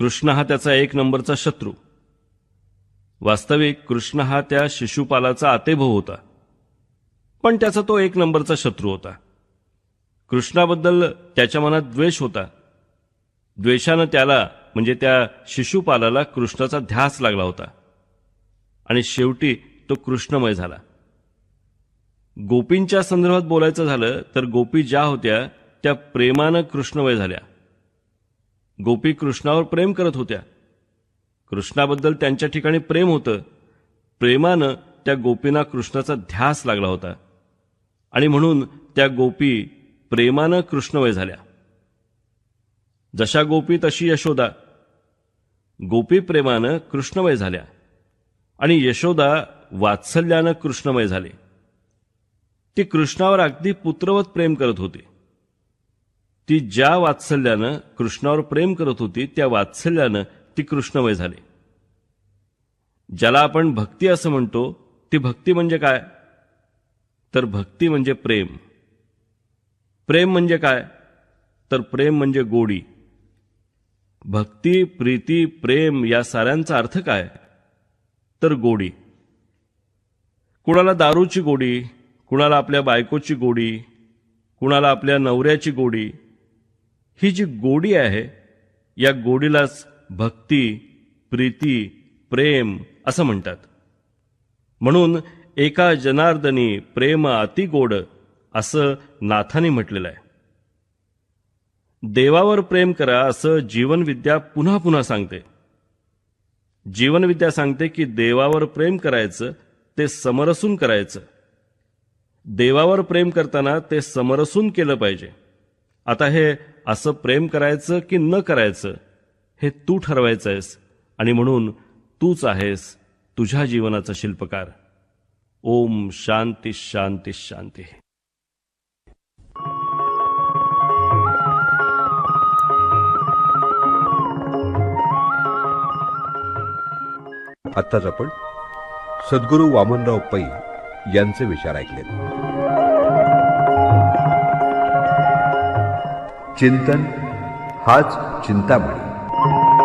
कृष्ण हा त्याचा एक नंबरचा शत्रू. वास्तविक कृष्ण हा त्या शिशुपालाचा आतेभाऊ होता, पण त्याचा तो एक नंबरचा शत्रू होता. कृष्णाबद्दल त्याच्या मनात द्वेष होता. द्वेषानं त्याला म्हणजे त्या शिशुपालाला कृष्णाचा ध्यास लागला होता आणि शेवटी तो कृष्णमय झाला. गोपींच्या संदर्भात बोलायचं झालं तर गोपी ज्या होत्या त्या प्रेमानं कृष्णमय झाल्या. गोपी कृष्णावर प्रेम करत होत्या. कृष्णाबद्दल त्यांच्या ठिकाणी प्रेम होतं. प्रेमानं त्या गोपींना कृष्णाचा ध्यास लागला होता आणि म्हणून त्या गोपी प्रेमानं कृष्णमय झाल्या. जशा गोपी तशी यशोदा. गोपी प्रेमानं कृष्णमय झाल्या आणि यशोदा वात्सल्यानं कृष्णमय झाली. ती कृष्णावर अगदी पुत्रवत प्रेम करत होती. ती ज्या वात्सल्यानं कृष्णावर प्रेम करत होती त्या वात्सल्यानं ती कृष्णमय झाली. ज्याला आपण भक्ती असं म्हणतो, ती भक्ती म्हणजे काय? तर भक्ती म्हणजे प्रेम. प्रेम म्हणजे काय? तर प्रेम म्हणजे गोडी. भक्ती, प्रीती, प्रेम या साऱ्यांचा अर्थ काय? तर गोडी. कुणाला दारूची गोडी, कुणाला आपल्या बायकोची गोडी, कुणाला आपल्या नवऱ्याची गोडी. ही जी गोडी आहे या गोडीलाच भक्ती, प्रीती, प्रेम असं म्हणतात. म्हणून एका जनार्दनी प्रेम अति गोड असं नाथाने म्हटलेलं आहे. देवावर प्रेम करा असं जीवनविद्या पुन्हा पुन्हा सांगते. जीवनविद्या सांगते की देवावर प्रेम करायचं ते समरसून करायचं. देवावर प्रेम करताना ते समरसून केलं पाहिजे. आता हे असं प्रेम करायचं की न करायचं हे तू ठरवायचं आहेस आणि म्हणून तूच आहेस तुझ्या जीवनाचा शिल्पकार. ओम शांती शांती शांती. आत्ताच आपण सद्गुरू वामनराव पै यांचे विचार ऐकले. चिंतन हाच चिंतामणी.